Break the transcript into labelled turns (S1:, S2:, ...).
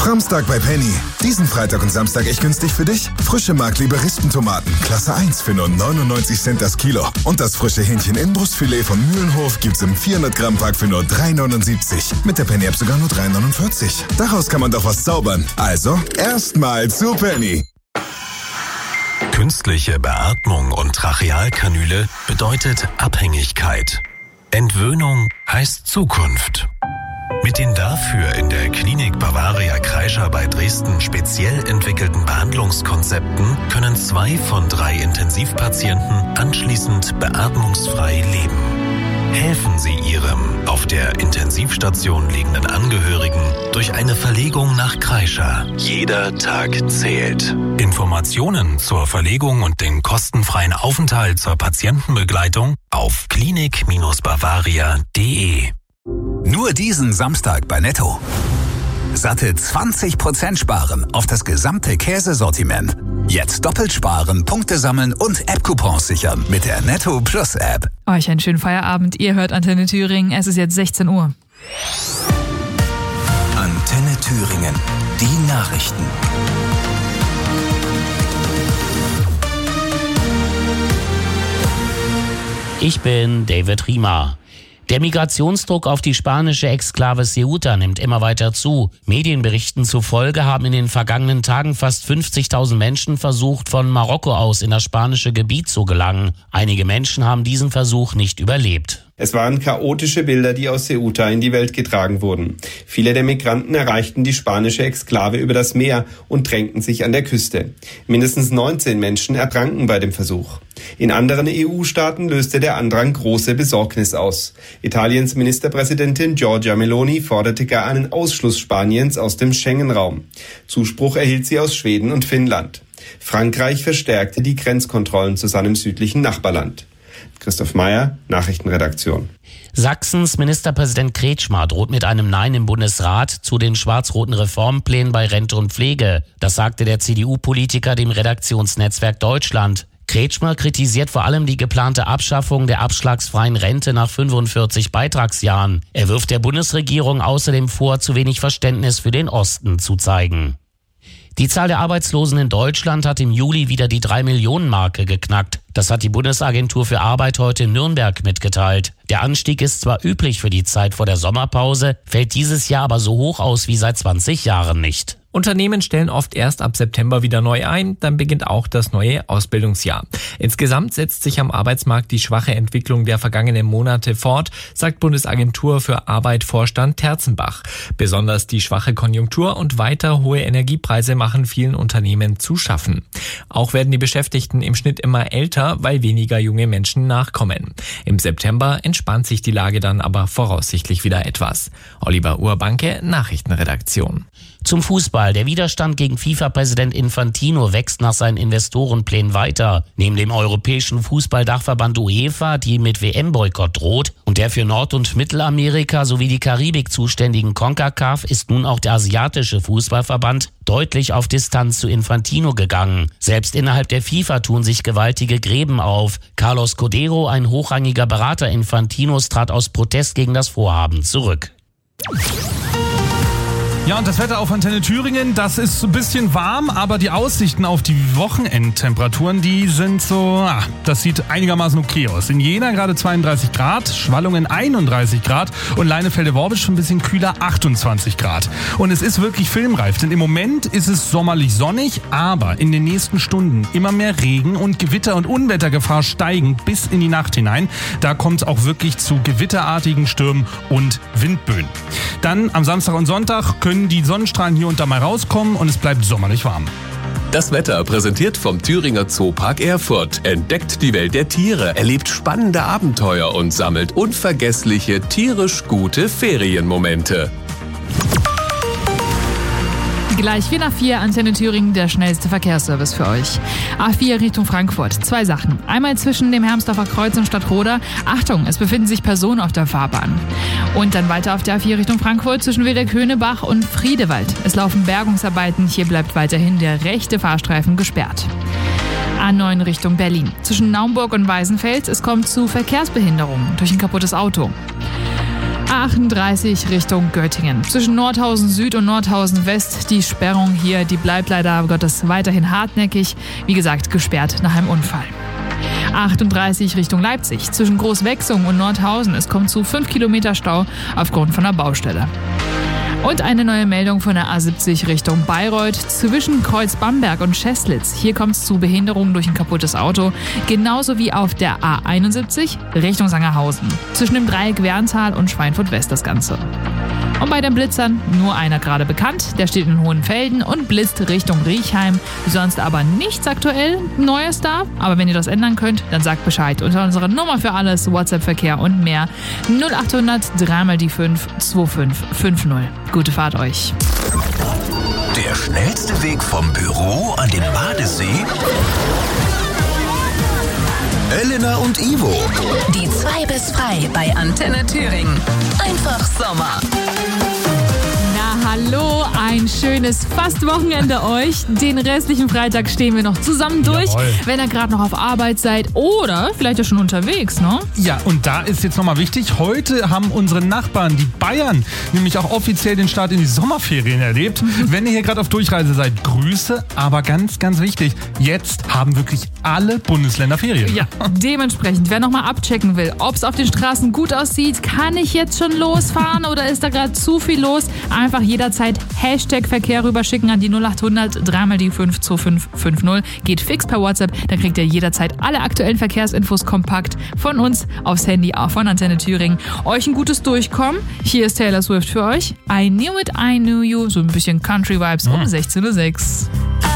S1: Framstag bei Penny. Diesen Freitag und Samstag echt günstig für dich. Frische Markliebe Rispentomaten, Klasse 1 für nur 99 Cent das Kilo. Und das frische Hähnchen Inbrustfilet von Mühlenhof gibt's im 400 Gramm Pack für nur 3,79. Mit der Penny-App sogar nur 3,49. Daraus kann man doch was zaubern. Also, erstmal zu Penny.
S2: Künstliche Beatmung und Trachealkanüle bedeutet Abhängigkeit. Entwöhnung heißt Zukunft. Mit den dafür in der Klinik Bavaria Kreischer bei Dresden speziell entwickelten Behandlungskonzepten können 2 von 3 Intensivpatienten anschließend beatmungsfrei leben. Helfen Sie Ihrem auf der Intensivstation liegenden Angehörigen durch eine Verlegung nach Kreischer. Jeder Tag zählt. Informationen zur Verlegung und den kostenfreien Aufenthalt zur Patientenbegleitung auf klinik-bavaria.de.
S3: Nur diesen Samstag bei Netto. Satte 20% sparen auf das gesamte Käsesortiment. Jetzt doppelt sparen, Punkte sammeln und App-Coupons sichern mit der Netto Plus App.
S4: Euch einen schönen Feierabend. Ihr hört Antenne Thüringen. Es ist jetzt 16 Uhr.
S3: Antenne Thüringen. Die Nachrichten.
S5: Ich bin David Riemer. Der Migrationsdruck auf die spanische Exklave Ceuta nimmt immer weiter zu. Medienberichten zufolge haben in den vergangenen Tagen fast 50.000 Menschen versucht, von Marokko aus in das spanische Gebiet zu gelangen. Einige Menschen haben diesen Versuch nicht überlebt.
S6: Es waren chaotische Bilder, die aus Ceuta in die Welt getragen wurden. Viele der Migranten erreichten die spanische Exklave über das Meer und drängten sich an der Küste. Mindestens 19 Menschen ertranken bei dem Versuch. In anderen EU-Staaten löste der Andrang große Besorgnis aus. Italiens Ministerpräsidentin Giorgia Meloni forderte gar einen Ausschluss Spaniens aus dem Schengen-Raum. Zuspruch erhielt sie aus Schweden und Finnland. Frankreich verstärkte die Grenzkontrollen zu seinem südlichen Nachbarland. Christoph Meyer, Nachrichtenredaktion.
S5: Sachsens Ministerpräsident Kretschmer droht mit einem Nein im Bundesrat zu den schwarz-roten Reformplänen bei Rente und Pflege. Das sagte der CDU-Politiker dem Redaktionsnetzwerk Deutschland. Kretschmer kritisiert vor allem die geplante Abschaffung der abschlagsfreien Rente nach 45 Beitragsjahren. Er wirft der Bundesregierung außerdem vor, zu wenig Verständnis für den Osten zu zeigen. Die Zahl der Arbeitslosen in Deutschland hat im Juli wieder die 3-Millionen-Marke geknackt. Das hat die Bundesagentur für Arbeit heute in Nürnberg mitgeteilt. Der Anstieg ist zwar üblich für die Zeit vor der Sommerpause, fällt dieses Jahr aber so hoch aus wie seit 20 Jahren nicht.
S7: Unternehmen stellen oft erst ab September wieder neu ein, dann beginnt auch das neue Ausbildungsjahr. Insgesamt setzt sich am Arbeitsmarkt die schwache Entwicklung der vergangenen Monate fort, sagt Bundesagentur für Arbeit Vorstand Terzenbach. Besonders die schwache Konjunktur und weiter hohe Energiepreise machen vielen Unternehmen zu schaffen. Auch werden die Beschäftigten im Schnitt immer älter, weil weniger junge Menschen nachkommen. Im September entspannt sich die Lage dann aber voraussichtlich wieder etwas. Oliver Urbanke, Nachrichtenredaktion.
S5: Zum Fußball. Der Widerstand gegen FIFA-Präsident Infantino wächst nach seinen Investorenplänen weiter. Neben dem europäischen Fußballdachverband UEFA, die mit WM-Boykott droht, und der für Nord- und Mittelamerika sowie die Karibik zuständigen CONCACAF ist nun auch der asiatische Fußballverband deutlich auf Distanz zu Infantino gegangen. Selbst innerhalb der FIFA tun sich gewaltige Gräben auf. Carlos Codero, ein hochrangiger Berater Infantinos, trat aus Protest gegen das Vorhaben zurück.
S8: Ja, und das Wetter auf Antenne Thüringen, das ist ein bisschen warm, aber die Aussichten auf die Wochenendtemperaturen, die sind so, das sieht einigermaßen okay aus. In Jena gerade 32 Grad, Schwallungen 31 Grad und Leinefelde-Worbisch schon ein bisschen kühler 28 Grad. Und es ist wirklich filmreif, denn im Moment ist es sommerlich sonnig, aber in den nächsten Stunden immer mehr Regen und Gewitter- und Unwettergefahr steigen bis in die Nacht hinein. Da kommt es auch wirklich zu gewitterartigen Stürmen und Windböen. Dann am Samstag und Sonntag können die Sonnenstrahlen hier und da mal rauskommen und es bleibt sommerlich warm.
S2: Das Wetter präsentiert vom Thüringer Zoopark Erfurt. Entdeckt die Welt der Tiere, erlebt spannende Abenteuer und sammelt unvergessliche, tierisch gute Ferienmomente.
S4: Gleich 4 nach 4, Antenne Thüringen, der schnellste Verkehrsservice für euch. A4 Richtung Frankfurt. 2 Sachen. Einmal zwischen dem Hermsdorfer Kreuz und Stadtroda. Achtung, es befinden sich Personen auf der Fahrbahn. Und dann weiter auf der A4 Richtung Frankfurt zwischen Wildeck-Höhnebach und Friedewald. Es laufen Bergungsarbeiten. Hier bleibt weiterhin der rechte Fahrstreifen gesperrt. A9 Richtung Berlin. Zwischen Naumburg und Weißenfels. Es kommt zu Verkehrsbehinderungen durch ein kaputtes Auto. A38 Richtung Göttingen. Zwischen Nordhausen Süd und Nordhausen West. Die Sperrung hier, die bleibt leider Gottes weiterhin hartnäckig. Wie gesagt, gesperrt nach einem Unfall. A38 Richtung Leipzig. Zwischen Großwechsung und Nordhausen. Es kommt zu 5 Kilometer Stau aufgrund von einer Baustelle. Und eine neue Meldung von der A70 Richtung Bayreuth zwischen Kreuz-Bamberg und Scheßlitz. Hier kommt es zu Behinderungen durch ein kaputtes Auto. Genauso wie auf der A71 Richtung Sangerhausen. Zwischen dem Dreieck Werntal und Schweinfurt-West das Ganze. Und bei den Blitzern nur einer gerade bekannt. Der steht in Hohenfelden und blitzt Richtung Riechheim. Sonst aber nichts aktuell Neues da. Aber wenn ihr das ändern könnt, dann sagt Bescheid unter unserer Nummer für alles, WhatsApp-Verkehr und mehr. 0800 3x5 2550. Gute Fahrt euch.
S3: Der schnellste Weg vom Büro an den Badesee? Elena und Ivo.
S9: Die 2 bis frei bei Antenne Thüringen. Einfach Sommer.
S4: Na hallo, ein schönes Fast-Wochenende euch. Den restlichen Freitag stehen wir noch zusammen durch,
S8: Jawohl.
S4: wenn ihr gerade noch auf Arbeit seid oder vielleicht ja schon unterwegs, ne?
S8: Ja, und da ist jetzt nochmal wichtig, heute haben unsere Nachbarn, die Bayern, nämlich auch offiziell den Start in die Sommerferien erlebt. Wenn ihr hier gerade auf Durchreise seid, Grüße, aber ganz, ganz wichtig, jetzt haben wirklich alle Bundesländer Ferien.
S4: Ja, dementsprechend, wer nochmal abchecken will, ob es auf den Straßen gut aussieht, kann ich jetzt schon losfahren oder ist da gerade zu viel los? Einfach jederzeit #Verkehr rüberschicken an die 0800 3x5 2550. Geht fix per WhatsApp, dann kriegt ihr jederzeit alle aktuellen Verkehrsinfos kompakt von uns aufs Handy, auch von Antenne Thüringen. Euch ein gutes Durchkommen. Hier ist Taylor Swift für euch. I Knew It, I Knew You. So ein bisschen Country-Vibes um 16:06 Uhr.